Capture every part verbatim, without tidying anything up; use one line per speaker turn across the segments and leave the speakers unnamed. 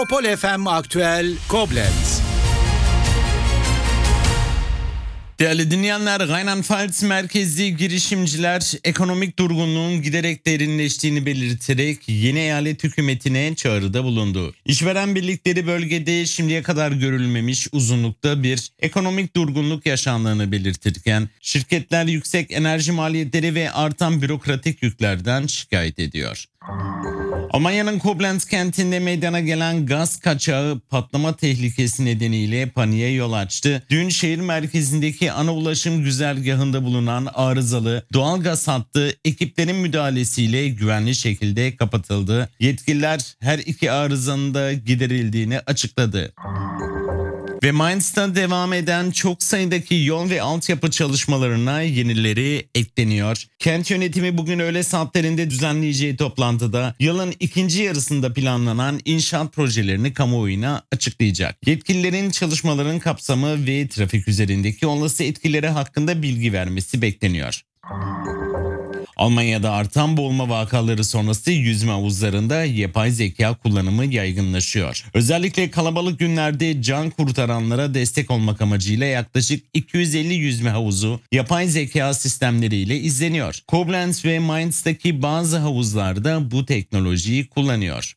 Metropol F M Aktüel Koblenz.
Değerli dinleyenler, Rheinland-Pfalz merkezli girişimciler ekonomik durgunluğun giderek derinleştiğini belirterek yeni eyalet hükümetine çağrıda bulundu. İşveren birlikleri bölgede şimdiye kadar görülmemiş uzunlukta bir ekonomik durgunluk yaşandığını belirtirken şirketler yüksek enerji maliyetleri ve artan bürokratik yüklerden şikayet ediyor. Almanya'nın Koblenz kentinde meydana gelen gaz kaçağı patlama tehlikesi nedeniyle paniğe yol açtı. Dün şehir merkezindeki ana ulaşım güzergahında bulunan arızalı doğalgaz hattı ekiplerin müdahalesiyle güvenli şekilde kapatıldı. Yetkililer her iki arızanın da giderildiğini açıkladı. Ve Mainz'ta devam eden çok sayıdaki yol ve altyapı çalışmalarına yenileri ekleniyor. Kent yönetimi bugün öğle saatlerinde düzenleyeceği toplantıda yılın ikinci yarısında planlanan inşaat projelerini kamuoyuna açıklayacak. Yetkililerin çalışmaların kapsamı ve trafik üzerindeki olası etkileri hakkında bilgi vermesi bekleniyor. Almanya'da artan boğulma vakaları sonrası yüzme havuzlarında yapay zeka kullanımı yaygınlaşıyor. Özellikle kalabalık günlerde can kurtaranlara destek olmak amacıyla yaklaşık iki yüz elli yüzme havuzu yapay zeka sistemleriyle izleniyor. Koblenz ve Mainz'taki bazı havuzlarda bu teknolojiyi kullanıyor.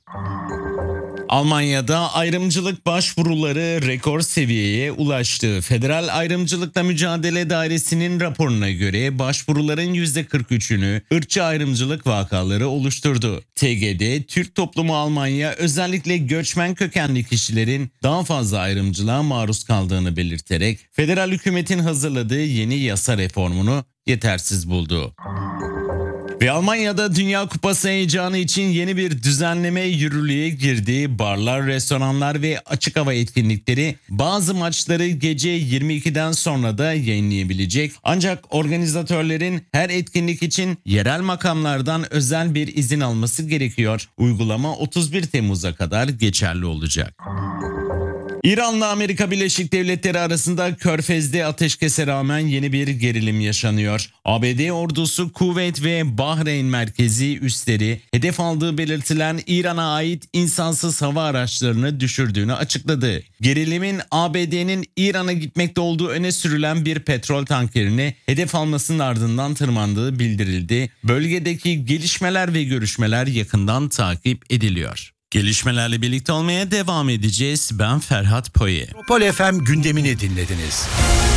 Almanya'da ayrımcılık başvuruları rekor seviyeye ulaştı. Federal Ayrımcılıkla Mücadele Dairesi'nin raporuna göre başvuruların yüzde kırk üçünü ırkçı ayrımcılık vakaları oluşturdu. T G D, Türk Toplumu Almanya özellikle göçmen kökenli kişilerin daha fazla ayrımcılığa maruz kaldığını belirterek federal hükümetin hazırladığı yeni yasa reformunu yetersiz buldu. Ve Almanya'da Dünya Kupası heyecanı için yeni bir düzenleme yürürlüğe girdi. Barlar, restoranlar ve açık hava etkinlikleri bazı maçları gece yirmi ikiden sonra da yayınlayabilecek. Ancak organizatörlerin her etkinlik için yerel makamlardan özel bir izin alması gerekiyor. Uygulama otuz bir Temmuz'a kadar geçerli olacak. İran'la Amerika Birleşik Devletleri arasında Körfez'de ateşkese rağmen yeni bir gerilim yaşanıyor. A B D ordusu Kuveyt ve Bahreyn merkezi üsleri hedef aldığı belirtilen İran'a ait insansız hava araçlarını düşürdüğünü açıkladı. Gerilimin A B D'nin İran'a gitmekte olduğu öne sürülen bir petrol tankerini hedef almasının ardından tırmandığı bildirildi. Bölgedeki gelişmeler ve görüşmeler yakından takip ediliyor. Gelişmelerle birlikte olmaya devam edeceğiz. Ben Ferhat Poye.
Metropol F M gündemini dinlediniz.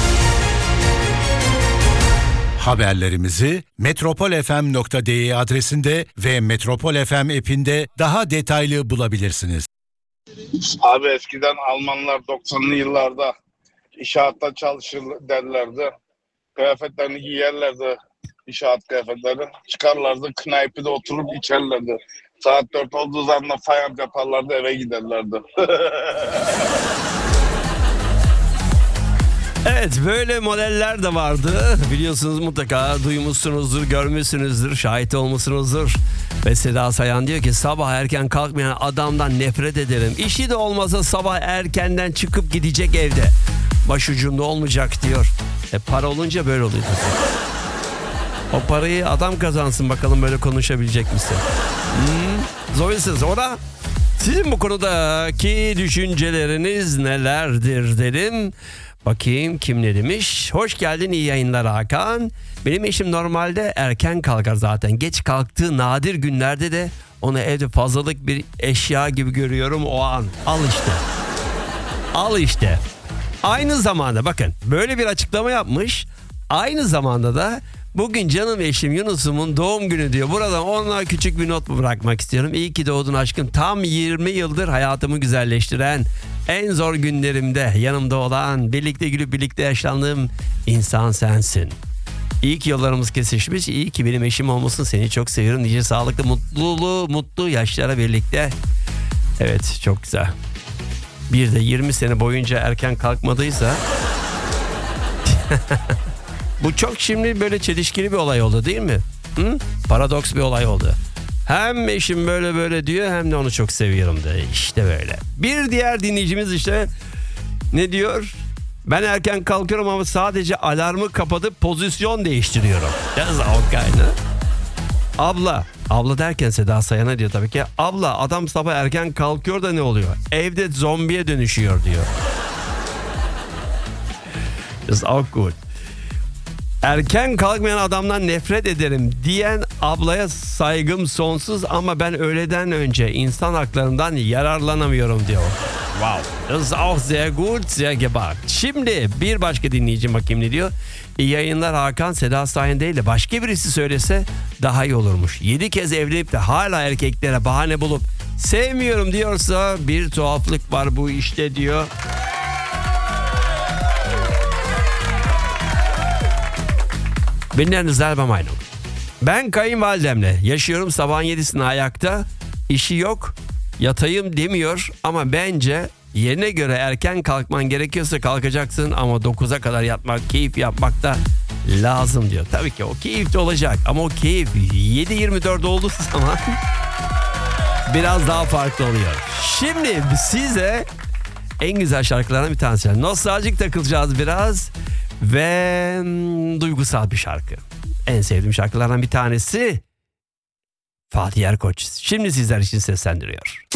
Haberlerimizi metropol f m nokta d e adresinde ve Metropol F M app'inde daha detaylı bulabilirsiniz.
Abi eskiden Almanlar doksanlı yıllarda inşaatta çalışır derlerdi. Kıyafetlerini giyerlerdi, inşaat kıyafetleri. Çıkarlardı, knaypide oturup içerlerdi. Saat dört olduğu zaman fayans yaparlardı, eve giderlerdi.
Evet, böyle modeller de vardı. Biliyorsunuz, mutlaka duymuşsunuzdur, görmüşsünüzdür, şahit olmuşsunuzdur. Ve Seda Sayan diyor ki sabah erken kalkmayan adamdan nefret ederim. İşi de olmasa sabah erkenden çıkıp gidecek evde. Başucumda olmayacak diyor. E para olunca böyle oluyor. O parayı adam kazansın, bakalım böyle konuşabilecek misin? Hmm, zorsuz. O da sizin bu konudaki düşünceleriniz nelerdir dedim. Bakayım kim ne demiş. Hoş geldin, iyi yayınlar Hakan. Benim eşim normalde erken kalkar zaten. Geç kalktığı nadir günlerde de onu evde fazlalık bir eşya gibi görüyorum o an. Al işte. Al işte. Aynı zamanda bakın böyle bir açıklama yapmış. Aynı zamanda da bugün canım eşim Yunus'umun doğum günü diyor. Buradan ona küçük bir not bırakmak istiyorum. İyi ki doğdun aşkım. Tam yirmi yıldır hayatımı güzelleştiren, en zor günlerimde yanımda olan, birlikte gülüp birlikte yaşlandığım insan sensin. İyi ki yollarımız kesişmiş. İyi ki benim eşim olmasın. Seni çok seviyorum. Nice sağlıklı, mutluluğu, mutlu yaşlara birlikte. Evet, çok güzel. Bir de yirmi sene boyunca erken kalkmadıysa... Bu çok şimdi böyle çelişkili bir olay oldu değil mi? Hı? Paradoks bir olay oldu. Hem eşim böyle böyle diyor, hem de onu çok seviyorum da işte böyle. Bir diğer dinleyicimiz işte ne diyor? Ben erken kalkıyorum ama sadece alarmı kapatıp pozisyon değiştiriyorum. That's all kind. Abla, abla derken Seda Sayan'a diyor tabii ki. Abla adam sabah erken kalkıyor da ne oluyor? Evde zombiye dönüşüyor diyor. Ist auch gut. Erken kalkmayan adamdan nefret ederim diyen ablaya saygım sonsuz ama ben öğleden önce insan haklarından yararlanamıyorum diyor. Wow. Das ist auch sehr gut, sehr gewagt. Şimdi bir başka dinleyici bakayım ne diyor. İyi yayınlar Hakan, Seda Sayan değil de başka birisi söylese daha iyi olurmuş. Yedi kez evlenip de hala erkeklere bahane bulup sevmiyorum diyorsa bir tuhaflık var bu işte diyor. Bin der selber Meinung. Ben kayınvalidemle yaşıyorum, sabahın yedisinde ayakta, işi yok, yatayım demiyor ama bence yerine göre erken kalkman gerekiyorsa kalkacaksın ama dokuza kadar yatmak, keyif yapmak da lazım diyor. Tabii ki o keyif de olacak ama o keyif yedi yirmi dört olduğu zaman biraz daha farklı oluyor. Şimdi size en güzel şarkılardan bir tanesi. Nostaljik takılacağız biraz ve hmm, duygusal bir şarkı. En sevdiğim şarkılardan bir tanesi Fatih Erkoç. Şimdi sizler için seslendiriyor.